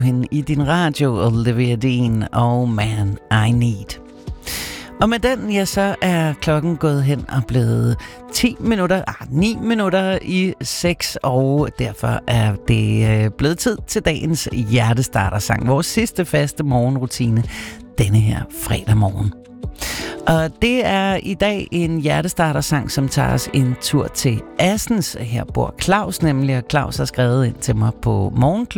hende i din radio, Olivia Dean og Man I Need. Og med den, ja, så er klokken gået hen og blevet 9 minutter i 6, og derfor er det blevet tid til dagens hjertestartersang, vores sidste faste morgenrutine denne her fredag morgen. Og det er i dag en hjertestartersang, som tager os en tur til Assens. Her bor Claus nemlig, og Claus har skrevet ind til mig på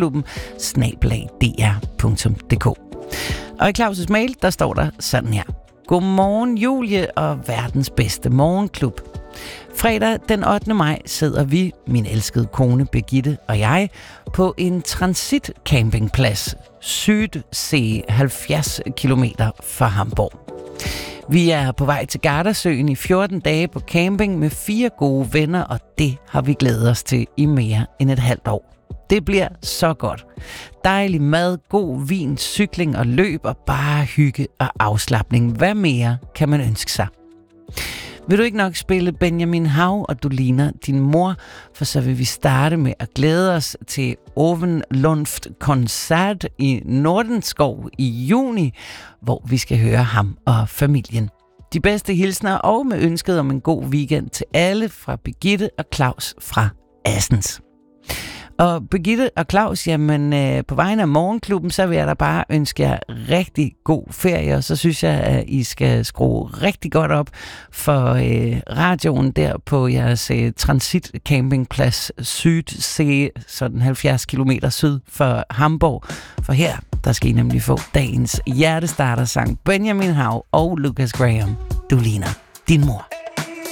morgenklubben@dr.dk. Og i Claus' mail, der står der sådan her: Godmorgen Julie og verdens bedste morgenklub. Fredag den 8. maj sidder vi, min elskede kone Birgitte og jeg, på en transitcampingplads Sydsee 70 km fra Hamburg. Vi er på vej til Gardasøen i 14 dage på camping med 4 gode venner, og det har vi glædet os til i mere end et halvt år. Det bliver så godt. Dejlig mad, god vin, cykling og løb og bare hygge og afslapning. Hvad mere kan man ønske sig? Vil du ikke nok spille Benjamin Hav, og du ligner din mor? For så vil vi starte med at glæde os til Ovenlunft koncert i Nordenskov i juni, hvor vi skal høre ham og familien. De bedste hilsner og med ønsket om en god weekend til alle fra Birgitte og Claus fra Assens. Og Birgitte og Claus, jamen på vegne af morgenklubben, så vil jeg da bare ønske jer rigtig god ferie, og så synes jeg, at I skal skrue rigtig godt op for radioen der på jeres transitcampingplads Sydsee, sådan 70 km syd for Hamburg. For her, der skal I nemlig få dagens hjertestartersang Benjamin Hav og Lucas Graham. Du ligner din mor.